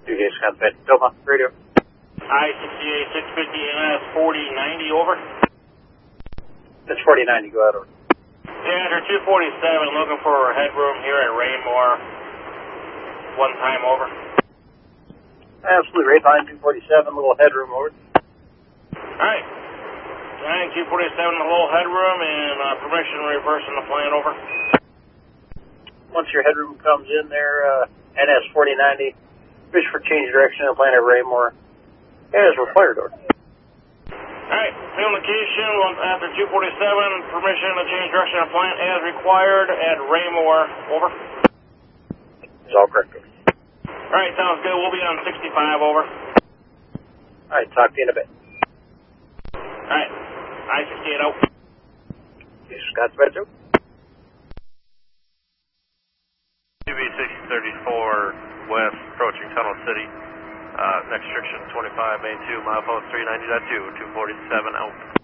2J Scott Bed, Toma, radio. I-68 650 NS 4090, over. That's 4090, go ahead, over. Yeah, they're 247, looking for headroom here at Raymore. One time, over. Absolutely, right behind 247, little headroom, over. Alright. 247, a little headroom, and permission reversing the plan, over. Once your headroom comes in there, NS 4090, fish for change direction of plan at Raymore. As required, over. Alright, new location, after 247, permission to change direction of plant as required at Raymore, over. It's all correct, over. Alright, sounds good. We'll be on 65, over. Alright, talk to you in a bit. Alright, I-68 out. Scott's Bed, too. UV 634 west, approaching Tunnel City. Next restriction 25, main 2, mile phone 390.2, 247 out.